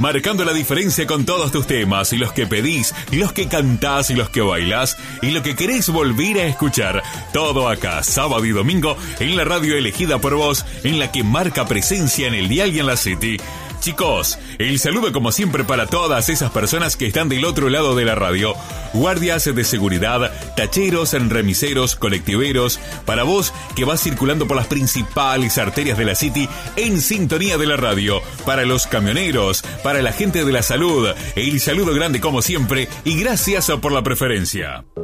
marcando la diferencia con todos tus temas, y los que pedís, los que cantás y los que bailás, y lo que querés volver a escuchar. Todo acá, sábado y domingo, en la radio elegida por vos, en la que marca presencia en el dial y en la City. Chicos, el saludo como siempre para todas esas personas que están del otro lado de la radio. Guardias de seguridad, tacheros, remiseros, colectiveros, para vos que vas circulando por las principales arterias de la City en sintonía de la radio. Para los camioneros, para la gente de la salud, el saludo grande como siempre y gracias por la preferencia.